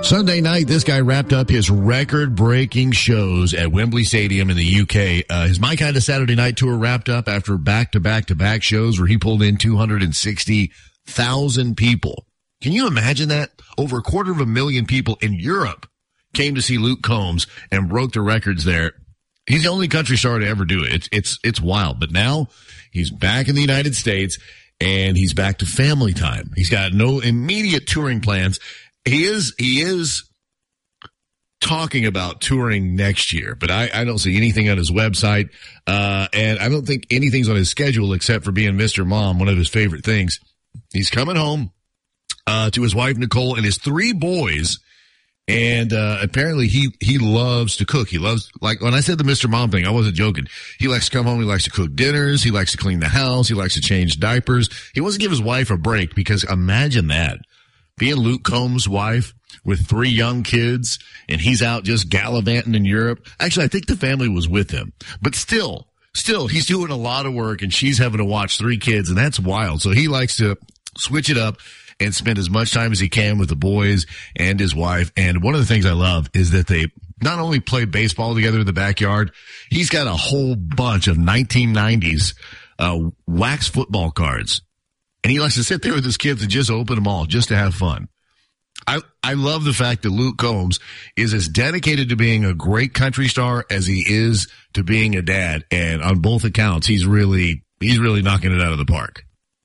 Sunday night, this guy wrapped up his record-breaking shows at Wembley Stadium in the UK. His My Kind of Saturday Night tour wrapped up after back-to-back-to-back shows where he pulled in 260,000 people. Can you imagine that? Over 250,000 people in Europe came to see Luke Combs and broke the records there. He's the only country star to ever do it. It's wild. But now he's back in the United States and he's back to family time. He's got no immediate touring plans. He is talking about touring next year, but I don't see anything on his website. And I don't think anything's on his schedule except for being Mr. Mom, one of his favorite things. He's coming home, to his wife, Nicole, and his 3 boys. And, apparently he loves to cook. He loves, like when I said the Mr. Mom thing, I wasn't joking. He likes to come home. He likes to cook dinners. He likes to clean the house. He likes to change diapers. He wants to give his wife a break because imagine that. Being Luke Combs' wife with 3 young kids, and he's out just gallivanting in Europe. Actually, I think the family was with him. But still, he's doing a lot of work, and she's having to watch 3 kids, and that's wild. So he likes to switch it up and spend as much time as he can with the boys and his wife. And one of the things I love is that they not only play baseball together in the backyard, he's got a whole bunch of 1990s wax football cards. And he likes to sit there with his kids and just open them all just to have fun. I love the fact that Luke Combs is as dedicated to being a great country star as he is to being a dad. And on both accounts, he's really knocking it out of the park.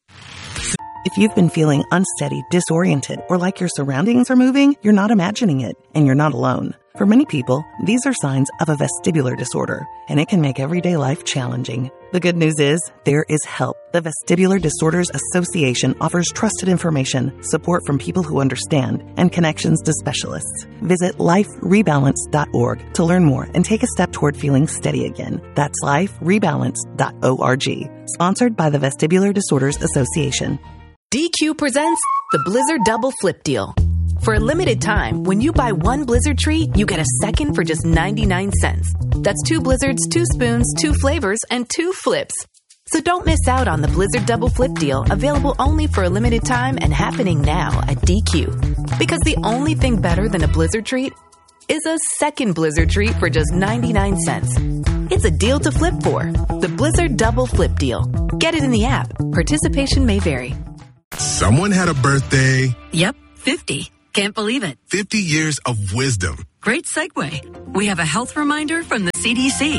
If you've been feeling unsteady, disoriented, or like your surroundings are moving, you're not imagining it, and you're not alone. For many people, these are signs of a vestibular disorder, and it can make everyday life challenging. The good news is, there is help. The Vestibular Disorders Association offers trusted information, support from people who understand, and connections to specialists. Visit liferebalance.org to learn more and take a step toward feeling steady again. That's liferebalance.org. Sponsored by the Vestibular Disorders Association. DQ presents the Blizzard Double Flip Deal. For a limited time, when you buy 1 Blizzard treat, you get a second for just 99 cents. That's 2 Blizzards, 2 spoons, 2 flavors, and 2 flips. So don't miss out on the Blizzard Double Flip Deal, available only for a limited time and happening now at DQ. Because the only thing better than a Blizzard treat is a second Blizzard treat for just 99 cents. It's a deal to flip for. The Blizzard Double Flip Deal. Get it in the app. Participation may vary. Someone had a birthday. Yep, 50. Can't believe it. 50 years of wisdom. Great segue. We have a health reminder from the CDC.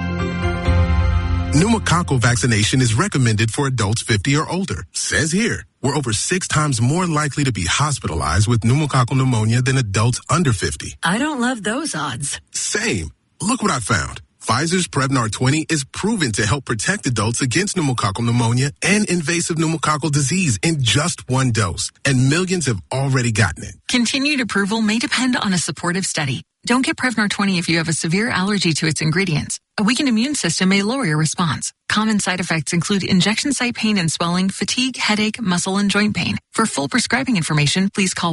Pneumococcal vaccination is recommended for adults 50 or older. Says here, we're over 6 times more likely to be hospitalized with pneumococcal pneumonia than adults under 50. I don't love those odds. Same. Look what I found. Pfizer's Prevnar 20 is proven to help protect adults against pneumococcal pneumonia and invasive pneumococcal disease in just 1 dose. And millions have already gotten it. Continued approval may depend on a supportive study. Don't get Prevnar 20 if you have a severe allergy to its ingredients. A weakened immune system may lower your response. Common side effects include injection site pain and swelling, fatigue, headache, muscle, and joint pain. For full prescribing information, please call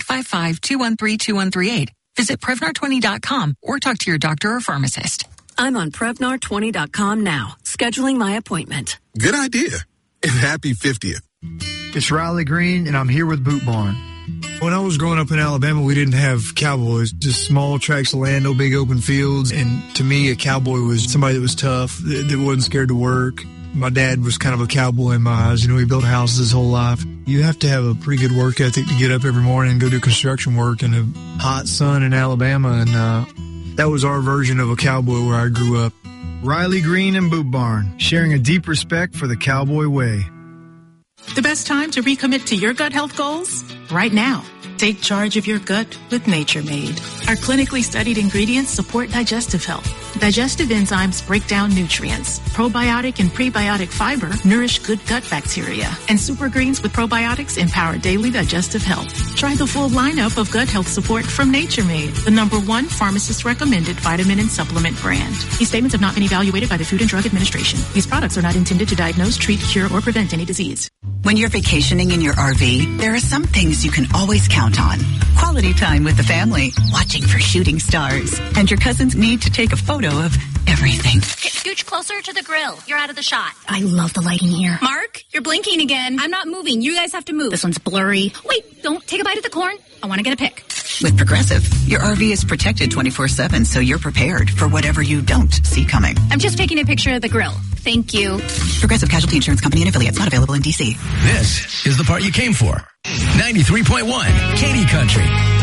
1-855-213-2138. Visit Prevnar20.com or talk to your doctor or pharmacist. I'm on Prevnar20.com now, scheduling my appointment. Good idea. And happy 50th. It's Riley Green, and I'm here with Boot Barn. When I was growing up in Alabama, we didn't have cowboys, just small tracts of land, no big open fields. And to me, a cowboy was somebody that was tough, that wasn't scared to work. My dad was kind of a cowboy in my eyes. You know, he built houses his whole life. You have to have a pretty good work ethic to get up every morning and go do construction work in a hot sun in Alabama. And that was our version of a cowboy where I grew up. Riley Green and Boot Barn, sharing a deep respect for the cowboy way. The best time to recommit to your gut health goals? Right now. Take charge of your gut with Nature Made. Our clinically studied ingredients support digestive health. Digestive enzymes break down nutrients. Probiotic and prebiotic fiber nourish good gut bacteria. And super greens with probiotics empower daily digestive health. Try the full lineup of gut health support from Nature Made, the #1 pharmacist-recommended vitamin and supplement brand. These statements have not been evaluated by the Food and Drug Administration. These products are not intended to diagnose, treat, cure, or prevent any disease. When you're vacationing in your RV, there are some things you can always count on. Quality time with the family, watching for shooting stars, and your cousins need to take a photo of everything. Scooch closer to the grill. You're out of the shot. I love the lighting here. Mark, you're blinking again. I'm not moving. You guys have to move. This one's blurry. Wait, don't take a bite of the corn. I want to get a pic. With Progressive, your RV is protected 24/7, so you're prepared for whatever you don't see coming. I'm just taking a picture of the grill. Thank you. Progressive Casualty Insurance Company and affiliates, not available in D.C. This is the part you came for. 93.1 Katy Country.